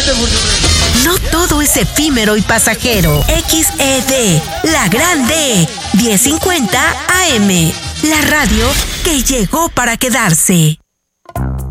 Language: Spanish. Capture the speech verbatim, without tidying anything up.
Gracias por siempre. No todo es efímero y pasajero. X E D, la grande, diez cincuenta A M. La radio que llegó para quedarse.